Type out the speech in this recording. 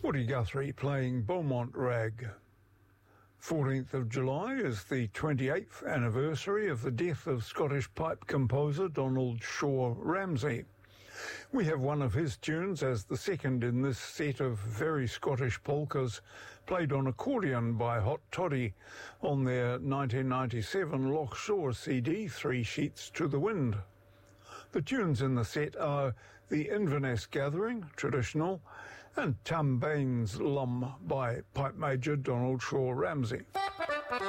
Woody Guthrie playing Beaumont Rag. 14th of July is the 28th anniversary of the death of Scottish pipe composer Donald Shaw Ramsay. We have one of his tunes as the second in this set of very Scottish polkas, played on accordion by Hot Toddy on their 1997 Loch Shore CD, Three Sheets to the Wind. The tunes in the set are The Inverness Gathering, traditional, and Tam Bain's Lum by Pipe Major Donald Shaw Ramsay.